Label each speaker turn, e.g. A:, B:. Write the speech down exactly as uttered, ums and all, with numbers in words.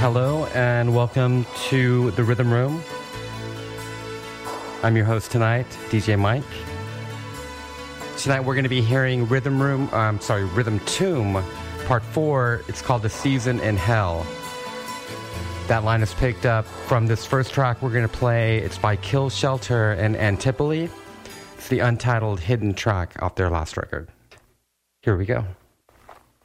A: Hello and welcome to the Rhythm Room. I'm your host tonight, D J Mike. Tonight we're going to be hearing Rhythm Room, I'm um, sorry, Rhythm Tomb, Part four. It's called The Season in Hell. That line is picked up from this first track we're going to play. It's by Kill Shelter and Antipoli. It's the untitled hidden track off their last record. Here we go.